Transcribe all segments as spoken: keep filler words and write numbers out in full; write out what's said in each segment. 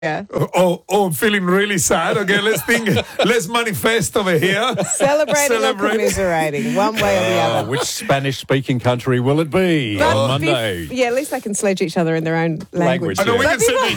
Yeah. Oh, oh, I'm feeling really sad. Okay, let's think. Let's manifest over here. Celebrating Celebrate. or commiserating, one way or the Uh, other. which Spanish-speaking country will it be But on bef- Monday? yeah, at least they can sledge each other in their own language. Language, I know we yeah. can send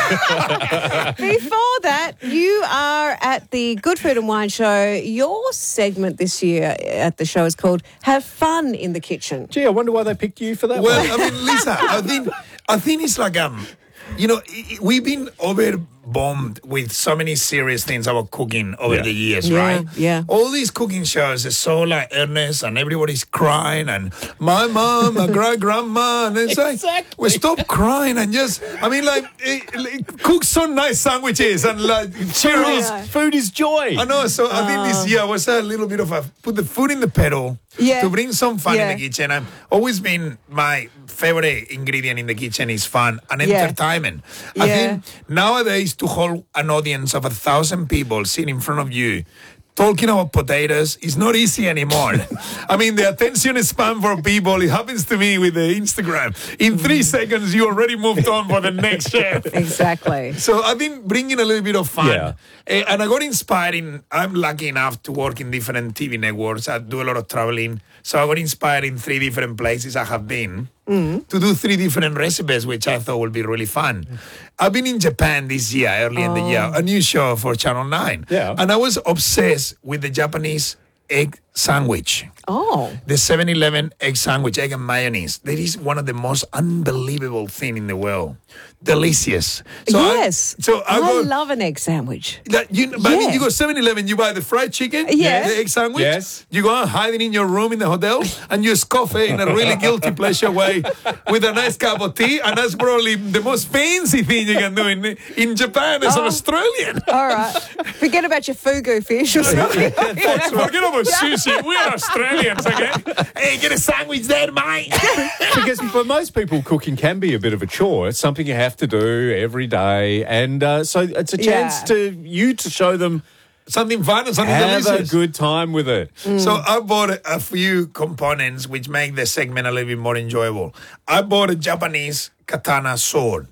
each Before that, you are at the Good Food and Wine Show. Your segment this year at the show is called Have Fun in the Kitchen. Gee, I wonder why they picked you for that Well, one. I mean, Lisa, I think I think it's like um, you know, i- i- we've been overbombed with so many serious things about cooking over Yeah. the years, Yeah, right? yeah. All these cooking shows are so like earnest, and everybody's crying, and my mom, my great grandma, and it's like Exactly. we stop crying and just, I mean, like eh, like, cook some nice sandwiches and like cheer Oh, us. yeah. Food is joy. I know, so I think this year was a little bit of a put the food in the pedal Yeah. to bring some fun Yeah. in the kitchen. I've always been my favorite ingredient in the kitchen is fun and Yeah. entertainment. I Yeah. think nowadays to hold an audience of a thousand people sitting in front of you talking about potatoes is not easy anymore. I mean, the attention span for people, it happens to me with the Instagram. In three seconds, you already moved on for the next chef. Exactly. So I've been bringing a little bit of fun. Yeah. Eh, and I got inspired in, I'm lucky enough to work in different T V networks. I do a lot of traveling. So I got inspired in three different places I have been to do three different recipes, which I thought would be really fun. I've been in Japan this year, early in the year, a new show for Channel nine. Yeah. And I was obsessed with the Japanese egg sandwich. Oh. The seven eleven egg sandwich, egg and mayonnaise. That is one of the most unbelievable thing in the world. Delicious. So I- yes. so I, I go, love an egg sandwich. that you, but I mean, Yeah. you go seven eleven, you buy the fried chicken, Yes. the egg sandwich. Yes. You go and hide it in your room in the hotel, and you scoff it in a really guilty pleasure way with a nice cup of tea, and that's probably the most fancy thing you can do in in Japan as an Oh. Australian. All right. Forget about your fugu fish or something. Folks, forget about sushi. We are Australians, okay? Hey, get a sandwich there, mate. Because for most people, cooking can be a bit of a chore. It's something you have to do every day. And uh, so it's a chance Yeah. to you to show them Something fun and something have delicious. a good time with it. So I bought a, a few components which make the segment a little bit more enjoyable. I bought a Japanese katana sword.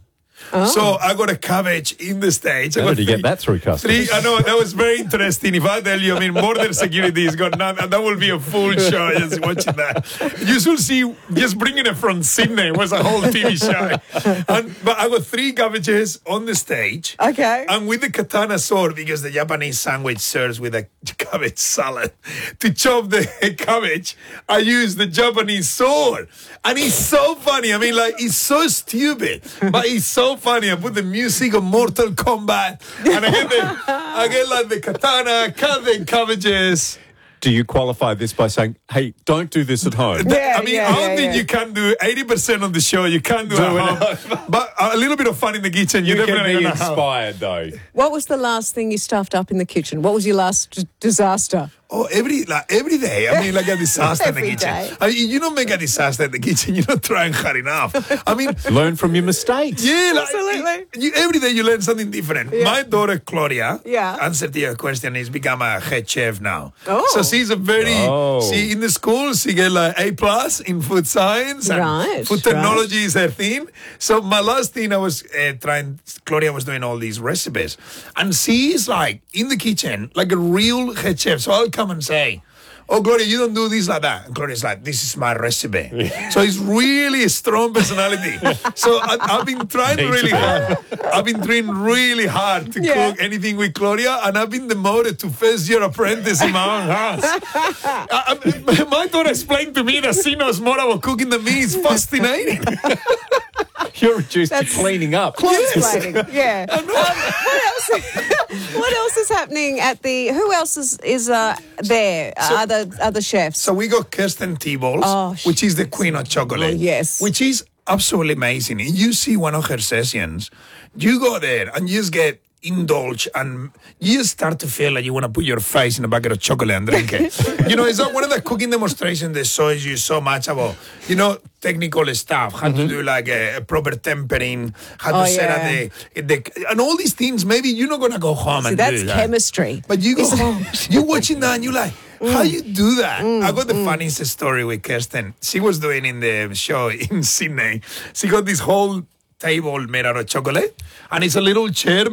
So I got a cabbage in the stage. I How got did you get that through customs? Three, I know, that was very interesting. If I tell you, I mean, border security has got none, and that will be a full show just watching that. You should see, just bringing it from Sydney was a whole T V show. And, but I got three cabbages on the stage. Okay. And with the katana sword, because the Japanese sandwich serves with a cabbage salad, to chop the cabbage, I used the Japanese sword. And it's so funny. I mean, like, it's so stupid, but it's so funny. I put the music of Mortal Kombat, and I get, the, I get like the katana, cut the cabbages. Do you qualify this by saying, hey, don't do this at home? Yeah, I mean, yeah, I don't yeah, think yeah. you can do eighty percent of the show. You can do, Do at it home. But a little bit of fun in the kitchen, you You can definitely be gonna have. inspired, though. What was the last thing you stuffed up in the kitchen? What was your last d- disaster? Oh, every like every day. I mean, like a disaster in the Every kitchen. day. I mean, you don't make a disaster in the kitchen. You don't try and hard enough. I mean, Learn from your mistakes. yeah, like, Absolutely. You, every day you learn something different. My daughter Claudia, Yeah. answer to your question, is become a head chef now. Oh. So she's a very Oh. she in the school she get like A plus in food science and Right, food technology is her thing. So my last thing I was uh, trying, Claudia was doing all these recipes, and she is like in the kitchen like a real head chef. So I'll come and say, oh, Gloria, you don't do this like that. And Gloria's like, this is my recipe. So it's really a strong personality. So I, I've been trying Needs really to be. hard. I've been trying really hard to Yeah. cook anything with Gloria, and I've been demoted to first year apprentice in my own house. I, I, my daughter explained to me that she knows more about cooking than me. It's fascinating. You're reduced That's- to cleaning up. Clothes-plaiting. Yeah. Um, what else? What else is happening at the? Who else is is uh, there? Uh, other other chefs. So we got Kirsten T-Balls, Oh, which is the queen of chocolate. Oh, yes. Which is absolutely amazing. And you see one of her sessions, you go there and you just get indulge and you just start to feel like you want to put your face in a bucket of chocolate and drink it. You know, it's not one of the cooking demonstrations that shows you so much about, you know, technical stuff, how to do like a, a proper tempering, how to Oh, set up yeah. the, the, and all these things, maybe you're not going to go home See, and that's do that. chemistry. But you go home, you're watching that and you're like, how you do that? Mm, I got the funniest story with Kirsten. She was doing in the show in Sydney. She got this whole table made out of chocolate, and it's a little chair